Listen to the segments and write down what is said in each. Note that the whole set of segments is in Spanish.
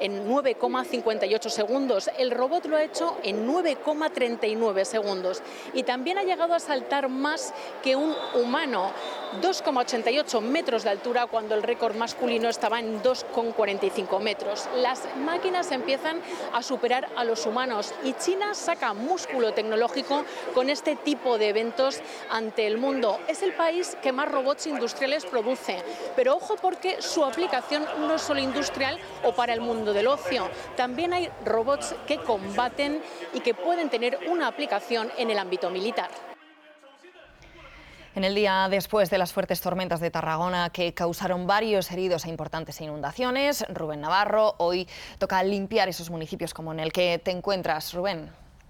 en 9,58 segundos. El robot lo ha hecho en 9,39 segundos. Y también ha llegado a saltar más que un humano, 2,88 metros de altura, cuando el récord masculino estaba en 2,45 metros. Las máquinas empiezan a superar a los humanos y China saca músculo tecnológico con este tipo de eventos ante el mundo. Es el país que más robots industriales produce, pero ojo, porque su aplicación no es solo industrial o para el mundo del ocio. También hay robots que combaten y que pueden tener una aplicación en el ámbito militar. En el día después de las fuertes tormentas de Tarragona que causaron varios heridos e importantes inundaciones, Rubén Navarro, hoy toca limpiar esos municipios como en el que te encuentras, Rubén.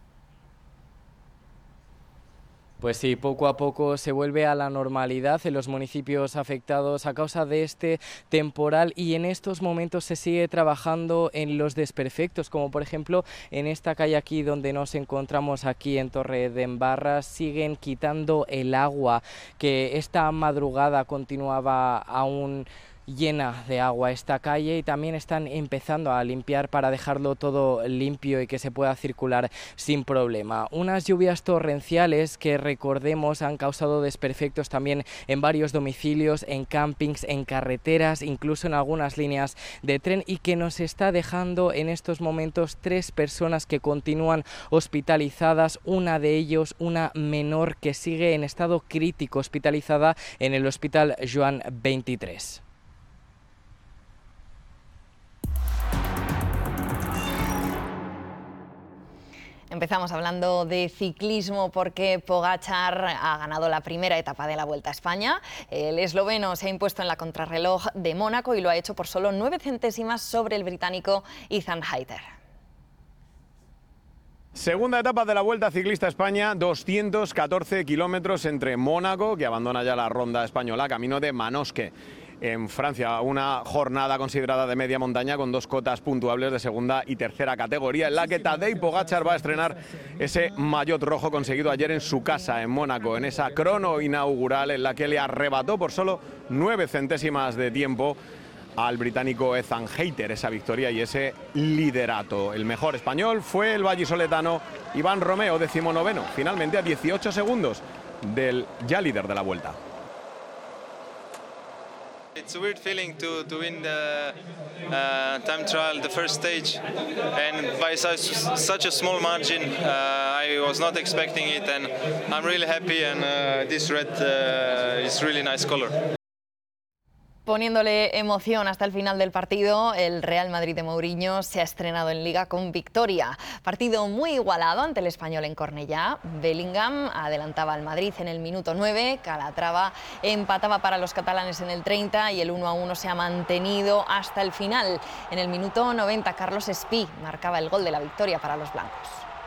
Pues sí, poco a poco se vuelve a la normalidad en los municipios afectados a causa de este temporal y en estos momentos se sigue trabajando en los desperfectos, como por ejemplo en esta calle aquí donde nos encontramos aquí en Torredembarra, siguen quitando el agua que esta madrugada continuaba aún llena de agua esta calle, y también están empezando a limpiar para dejarlo todo limpio y que se pueda circular sin problema. Unas lluvias torrenciales que, recordemos, han causado desperfectos también en varios domicilios, en campings, en carreteras, incluso en algunas líneas de tren, y que nos está dejando en estos momentos 3 personas que continúan hospitalizadas, una de ellos, una menor que sigue en estado crítico, hospitalizada en el Hospital Joan 23. Empezamos hablando de ciclismo porque Pogačar ha ganado la primera etapa de la Vuelta a España. El esloveno se ha impuesto en la contrarreloj de Mónaco y lo ha hecho por solo 9 centésimas sobre el británico Ethan Hayter. Segunda etapa de la Vuelta Ciclista a España, 214 kilómetros entre Mónaco, que abandona ya la ronda española, camino de Manosque, en Francia. Una jornada considerada de media montaña con 2 cotas puntuables de segunda y tercera categoría, en la que Tadej Pogačar va a estrenar ese maillot rojo conseguido ayer en su casa en Mónaco, en esa crono inaugural en la que le arrebató por solo 9 centésimas de tiempo al británico Ethan Hayter esa victoria y ese liderato. El mejor español fue el vallisoletano Iván Romeo, 19º, finalmente a 18 segundos del ya líder de la Vuelta. It's a weird feeling to win the time trial, the first stage, and by such a small margin. I was not expecting it, and I'm really happy. And this red is really nice color. Poniéndole emoción hasta el final del partido, el Real Madrid de Mourinho se ha estrenado en Liga con victoria. Partido muy igualado ante el Español en Cornellá. Bellingham adelantaba al Madrid en el minuto 9, Calatrava empataba para los catalanes en el 30 y el 1-1 se ha mantenido hasta el final. En el minuto 90, Carlos Espí marcaba el gol de la victoria para los blancos.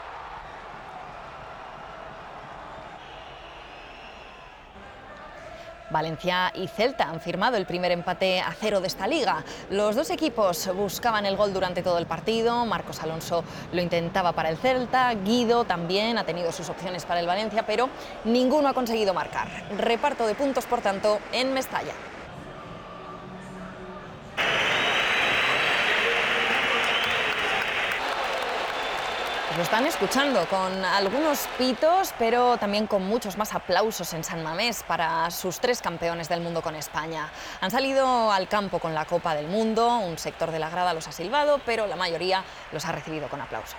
Valencia y Celta han firmado el primer empate a 0 de esta liga. Los dos equipos buscaban el gol durante todo el partido. Marcos Alonso lo intentaba para el Celta, Guido también ha tenido sus opciones para el Valencia, pero ninguno ha conseguido marcar. Reparto de puntos, por tanto, en Mestalla. Lo están escuchando con algunos pitos, pero también con muchos más aplausos en San Mamés para sus 3 campeones del mundo con España. Han salido al campo con la Copa del Mundo, un sector de la grada los ha silbado, pero la mayoría los ha recibido con aplausos.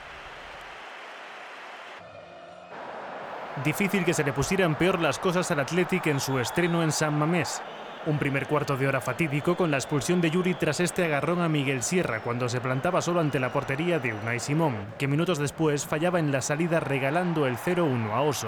Difícil que se le pusieran peor las cosas al Athletic en su estreno en San Mamés. Un primer cuarto de hora fatídico con la expulsión de Yuri tras este agarrón a Miguel Sierra cuando se plantaba solo ante la portería de Unai Simón, que minutos después fallaba en la salida regalando el 0-1 a Oso.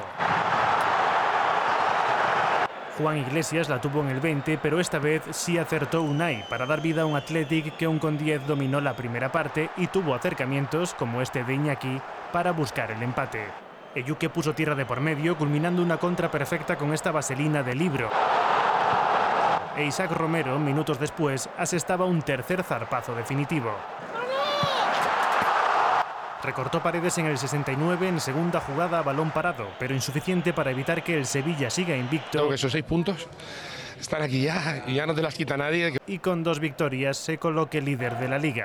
Juan Iglesias la tuvo en el 20, pero esta vez sí acertó Unai para dar vida a un Athletic que un con 10 dominó la primera parte y tuvo acercamientos como este de Iñaki para buscar el empate. Eyuke puso tierra de por medio, culminando una contra perfecta con esta vaselina de libro. E Isaac Romero, minutos después, asestaba un tercer zarpazo definitivo. Recortó Paredes en el 69 en segunda jugada a balón parado, pero insuficiente para evitar que el Sevilla siga invicto. Creo que esos 6 puntos están aquí ya, y ya no te las quita nadie. Y con 2 victorias se coloque líder de la Liga.